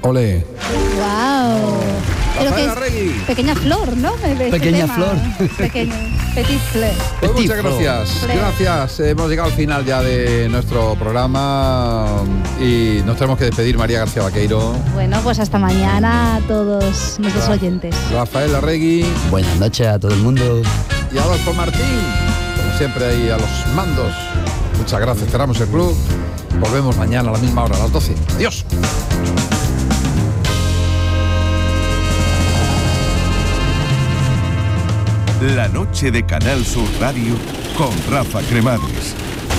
Ole. ¡Wow! Pero que es pequeña flor, ¿no? Pequeña flor. Petit fleur. Pues muchas gracias. Gracias. Hemos llegado al final ya de nuestro programa y nos tenemos que despedir, María García Vaqueiro. Bueno, pues hasta mañana a todos nuestros oyentes. Rafael Arregui. Buenas noches a todo el mundo. Y Adolfo Martín, como siempre ahí a los mandos. Muchas gracias, cerramos el club. Volvemos mañana a la misma hora, a las 12. Adiós. La noche de Canal Sur Radio con Rafa Cremades.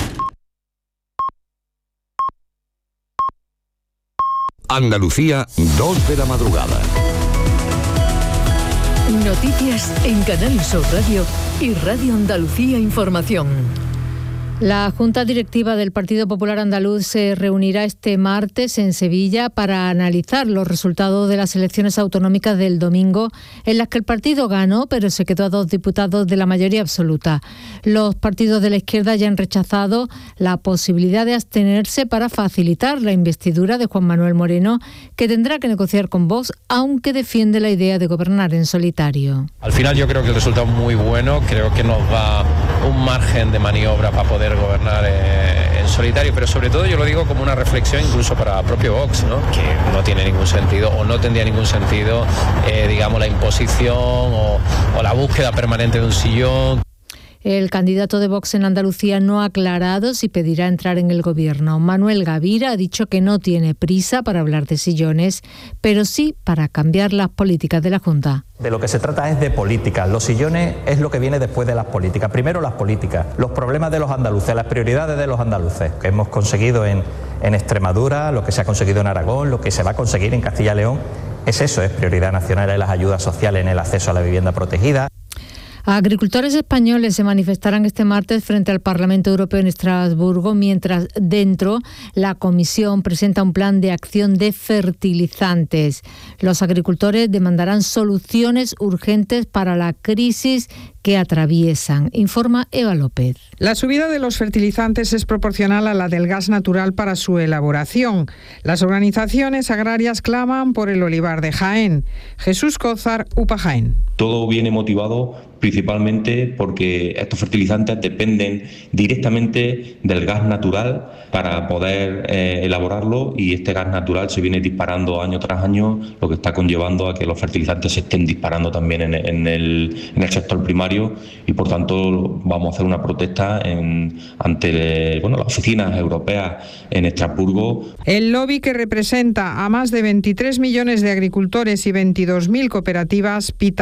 Andalucía, 2 de la madrugada. Noticias en Canal Sur Radio y Radio Andalucía Información. La Junta Directiva del Partido Popular Andaluz se reunirá este martes en Sevilla para analizar los resultados de las elecciones autonómicas del domingo, en las que el partido ganó, pero se quedó a 2 diputados de la mayoría absoluta. Los partidos de la izquierda ya han rechazado la posibilidad de abstenerse para facilitar la investidura de Juan Manuel Moreno, que tendrá que negociar con Vox, aunque defiende la idea de gobernar en solitario. Al final yo creo que el resultado es muy bueno, creo que nos da un margen de maniobra para poder gobernar en solitario, pero sobre todo yo lo digo como una reflexión incluso para propio Vox, ¿no? Que no tiene ningún sentido o no tendría ningún sentido, digamos, la imposición o la búsqueda permanente de un sillón. El candidato de Vox en Andalucía no ha aclarado si pedirá entrar en el gobierno. Manuel Gavira ha dicho que no tiene prisa para hablar de sillones, pero sí para cambiar las políticas de la Junta. De lo que se trata es de política. Los sillones es lo que viene después de las políticas. Primero las políticas, los problemas de los andaluces, las prioridades de los andaluces, que hemos conseguido en Extremadura, lo que se ha conseguido en Aragón, lo que se va a conseguir en Castilla y León. Es eso, es prioridad nacional en las ayudas sociales, en el acceso a la vivienda protegida. Agricultores españoles se manifestarán este martes frente al Parlamento Europeo en Estrasburgo, mientras dentro la Comisión presenta un plan de acción de fertilizantes. Los agricultores demandarán soluciones urgentes para la crisis que atraviesan, informa Eva López. La subida de los fertilizantes es proporcional a la del gas natural para su elaboración. Las organizaciones agrarias claman por el olivar de Jaén. Jesús Cózar, UPA Jaén. Todo viene motivado principalmente porque estos fertilizantes dependen directamente del gas natural para poder elaborarlo, y este gas natural se viene disparando año tras año, lo que está conllevando a que los fertilizantes se estén disparando también en el sector primario, y por tanto vamos a hacer una protesta ante las oficinas europeas en Estrasburgo. El lobby, que representa a más de 23 millones de agricultores y 22.000 cooperativas, pita